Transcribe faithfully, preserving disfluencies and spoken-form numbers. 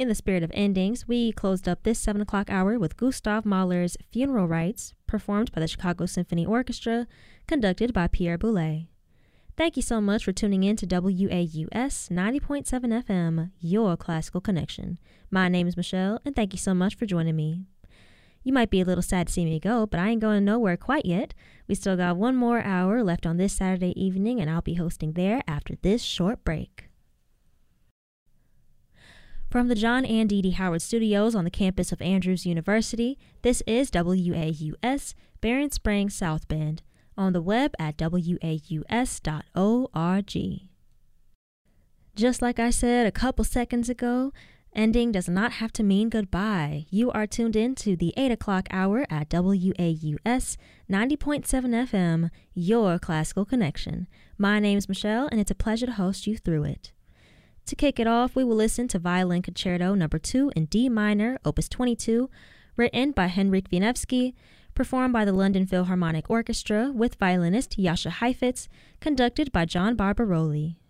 In the spirit of endings, we closed up this seven o'clock hour with Gustav Mahler's Funeral Rites, performed by the Chicago Symphony Orchestra, conducted by Pierre Boulez. Thank you so much for tuning in to W A U S ninety point seven F M, your classical connection. My name is Michelle, and thank you so much for joining me. You might be a little sad to see me go, but I ain't going nowhere quite yet. We still got one more hour left on this Saturday evening, and I'll be hosting there after this short break. From the John and Dee Dee Howard Studios on the campus of Andrews University, this is W A U S, Barron Springs, South Bend, on the web at W A U S dot org. Just like I said a couple seconds ago, ending does not have to mean goodbye. You are tuned in to the eight o'clock hour at W A U S ninety point seven F M, your classical connection. My name is Michelle, and it's a pleasure to host you through it. To kick it off, we will listen to Violin Concerto Number two in D minor, Opus twenty-two, written by Henryk Wieniawski, performed by the London Philharmonic Orchestra with violinist Jascha Heifetz, conducted by John Barbaroli.